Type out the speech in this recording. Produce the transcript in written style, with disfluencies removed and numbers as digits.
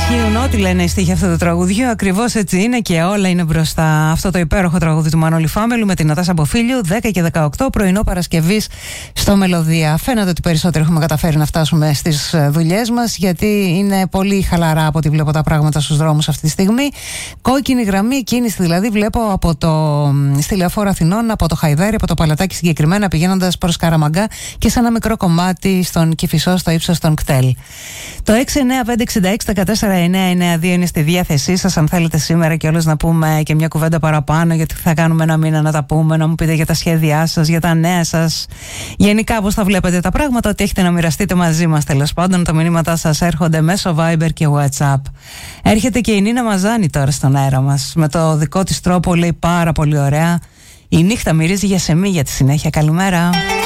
Ισχύουν ό,τι λένε οι στίχοι αυτού του τραγουδιού. Ακριβώς έτσι είναι και όλα είναι μπροστά. Αυτό το υπέροχο τραγούδι του Μανώλη Φάμελου με την Νατάσα Μποφίλιου, 10 και 18 πρωινό Παρασκευής στο Μελωδία. Φαίνεται ότι περισσότερο έχουμε καταφέρει να φτάσουμε στις δουλειές μας, γιατί είναι πολύ χαλαρά από ό,τι βλέπω τα πράγματα στους δρόμους αυτή τη στιγμή. Κόκκινη γραμμή κίνηση δηλαδή βλέπω από στη Λεωφόρο Αθηνών, από το Χαϊδάρι, από το Παλατάκι συγκεκριμένα, πηγαίνοντας προς Καραμαγκά και σε ένα μικρό κομμάτι στον Κηφισό, στο ύψος των κτέλ. Το 69566149992 είναι στη διάθεσή σας. Αν θέλετε σήμερα κιόλας να πούμε και μια κουβέντα παραπάνω, γιατί θα κάνουμε ένα μήνα να τα πούμε, να μου πείτε για τα σχέδιά σας, για τα νέα σας, γενικά πώς θα βλέπετε τα πράγματα, ότι έχετε να μοιραστείτε μαζί μας τέλος πάντων. Τα μηνύματά σας έρχονται μέσω Viber και WhatsApp. Έρχεται και η Νίνα Μαζάνη τώρα στον αέρα μας. Με το δικό της τρόπο λέει πάρα πολύ ωραία. Η νύχτα μυρίζει για σεμί για τη συνέχεια. Καλημέρα.